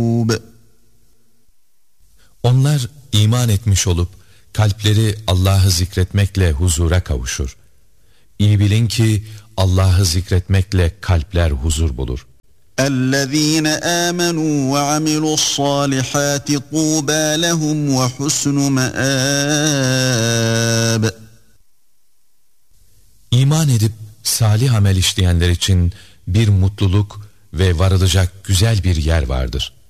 Onlar iman etmiş olup kalpleri Allah'ı zikretmekle huzura kavuşur. İyi bilin ki Allah'ı zikretmekle kalpler huzur bulur. اَلَّذ۪ينَ آمَنُوا وَعَمِلُوا الصَّالِحَاتِ طُوبَى لَهُمْ وَحُسْنُ مَآبٍ. İman edip salih amel işleyenler için bir mutluluk ve varılacak güzel bir yer vardır.